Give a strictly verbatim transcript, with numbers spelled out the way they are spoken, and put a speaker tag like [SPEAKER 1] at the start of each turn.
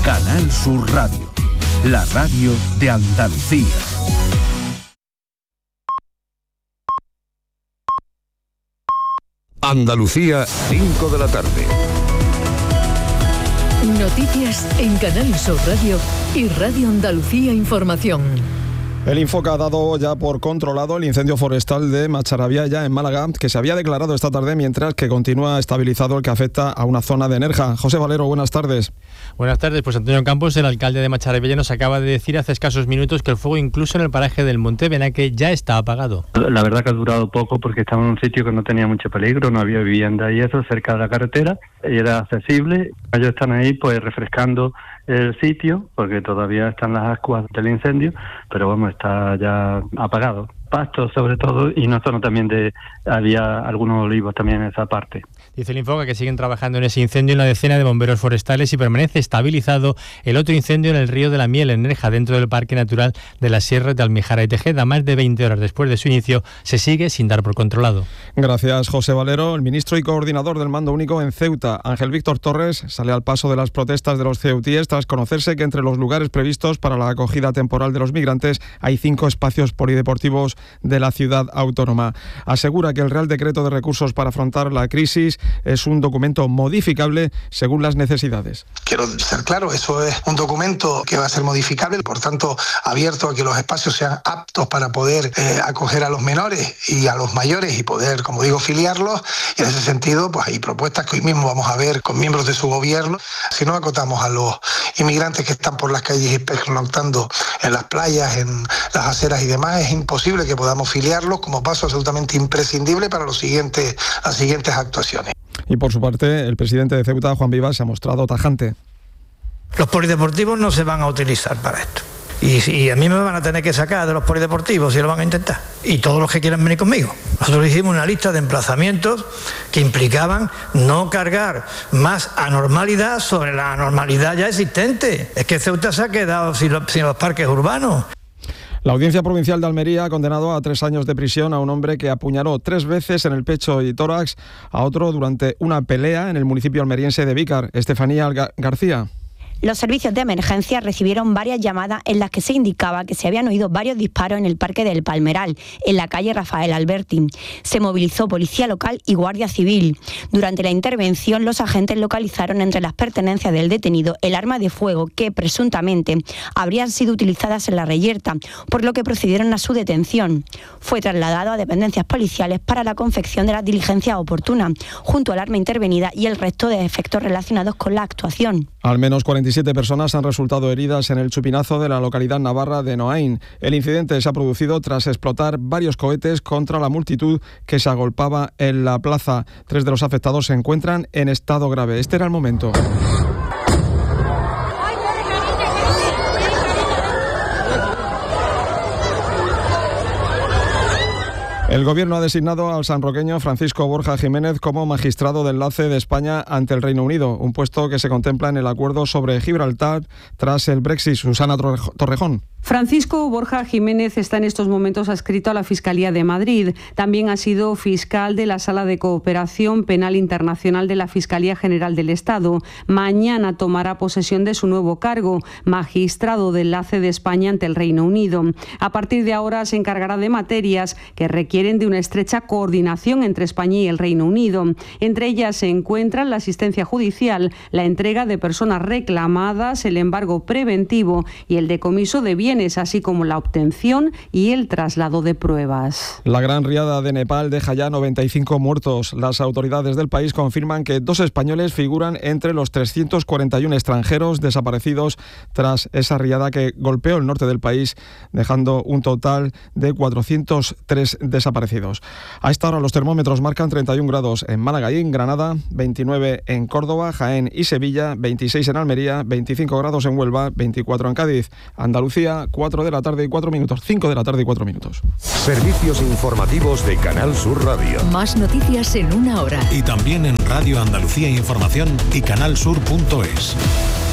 [SPEAKER 1] Canal Sur Radio, la radio de Andalucía.
[SPEAKER 2] Andalucía, cinco de la tarde.
[SPEAKER 3] Noticias en Canal Sur Radio y Radio Andalucía Información.
[SPEAKER 4] El Infoca ha dado ya por controlado el incendio forestal de Macharabiaya en Málaga, que se había declarado esta tarde, mientras que continúa estabilizado el que afecta a una zona de Nerja. José Valero, buenas tardes.
[SPEAKER 5] Buenas tardes, pues Antonio Campos, el alcalde de Macharabiaya, nos acaba de decir hace escasos minutos que el fuego incluso en el paraje del Monte Benaque ya está apagado.
[SPEAKER 6] La verdad que ha durado poco porque estaba en un sitio que no tenía mucho peligro, no había vivienda y eso, cerca de la carretera, y era accesible. Ellos están ahí pues refrescando el sitio porque todavía están las ascuas del incendio, pero vamos, está ya apagado. Pastos sobre todo, y una zona también de, había algunos olivos también en esa parte.
[SPEAKER 5] Dice el Infoca que siguen trabajando en ese incendio en la decena de bomberos forestales y permanece estabilizado el otro incendio en el río de la Miel, en Nerja, dentro del Parque Natural de las Sierras de Almijara y Tejeda. Más de veinte horas después de su inicio, se sigue sin dar por controlado.
[SPEAKER 4] Gracias, José Valero. El ministro y coordinador del Mando Único en Ceuta, Ángel Víctor Torres, sale al paso de las protestas de los ceutíes tras conocerse que entre los lugares previstos para la acogida temporal de los migrantes hay cinco espacios polideportivos de la ciudad autónoma. Asegura que el Real Decreto de Recursos para afrontar la crisis es un documento modificable según las necesidades.
[SPEAKER 7] Quiero ser claro, eso es un documento que va a ser modificable, por tanto abierto a que los espacios sean aptos para poder eh, acoger a los menores y a los mayores y poder, como digo, filiarlos. Y en ese sentido, pues hay propuestas que hoy mismo vamos a ver con miembros de su gobierno. Si no acotamos a los inmigrantes que están por las calles y pernoctando en las playas, en las aceras y demás, es imposible que podamos filiarlos como paso absolutamente imprescindible para los siguientes, las siguientes actuaciones.
[SPEAKER 4] Y por su parte, el presidente de Ceuta, Juan Vivas, se ha mostrado tajante.
[SPEAKER 8] Los polideportivos no se van a utilizar para esto. Y, y a mí me van a tener que sacar de los polideportivos si lo van a intentar. Y todos los que quieran venir conmigo. Nosotros hicimos una lista de emplazamientos que implicaban no cargar más anormalidad sobre la anormalidad ya existente. Es que Ceuta se ha quedado sin los, sin los parques urbanos.
[SPEAKER 4] La Audiencia Provincial de Almería ha condenado a tres años de prisión a un hombre que apuñaló tres veces en el pecho y tórax a otro durante una pelea en el municipio almeriense de Vícar. Estefanía Gar- García.
[SPEAKER 9] Los servicios de emergencia recibieron varias llamadas en las que se indicaba que se habían oído varios disparos en el Parque del Palmeral, en la calle Rafael Alberti. Se movilizó policía local y guardia civil. Durante la intervención, los agentes localizaron entre las pertenencias del detenido el arma de fuego que, presuntamente, habrían sido utilizadas en la reyerta, por lo que procedieron a su detención. Fue trasladado a dependencias policiales para la confección de las diligencias oportunas, junto al arma intervenida y el resto de efectos relacionados con la actuación.
[SPEAKER 4] Al menos cuarenta y siete personas han resultado heridas en el chupinazo de la localidad navarra de Noain. El incidente se ha producido tras explotar varios cohetes contra la multitud que se agolpaba en la plaza. Tres de los afectados se encuentran en estado grave. Este era el momento. El Gobierno ha designado al sanroqueño Francisco Borja Jiménez como magistrado de enlace de España ante el Reino Unido, un puesto que se contempla en el acuerdo sobre Gibraltar tras el Brexit. Susana Torrejón.
[SPEAKER 10] Francisco Borja Jiménez está en estos momentos adscrito a la Fiscalía de Madrid. También ha sido fiscal de la Sala de Cooperación Penal Internacional de la Fiscalía General del Estado. Mañana tomará posesión de su nuevo cargo, magistrado de enlace de España ante el Reino Unido. A partir de ahora se encargará de materias que requieren de una estrecha coordinación entre España y el Reino Unido. Entre ellas se encuentran la asistencia judicial, la entrega de personas reclamadas, el embargo preventivo y el decomiso de bienes, así como la obtención y el traslado de pruebas.
[SPEAKER 4] La gran riada de Nepal deja ya noventa y cinco muertos. Las autoridades del país confirman que dos españoles figuran entre los trescientos cuarenta y uno extranjeros desaparecidos tras esa riada que golpeó el norte del país, dejando un total de cuatrocientos tres desaparecidos. A esta hora los termómetros marcan treinta y un grados en Málaga y en Granada, veintinueve en Córdoba, Jaén y Sevilla, veintiséis en Almería, veinticinco grados en Huelva, veinticuatro en Cádiz. Andalucía, cuatro de la tarde y cuatro minutos, cinco de la tarde y cuatro minutos.
[SPEAKER 2] Servicios informativos de Canal Sur Radio.
[SPEAKER 3] Más noticias en una hora.
[SPEAKER 1] Y también en Radio Andalucía Información y canal sur punto es.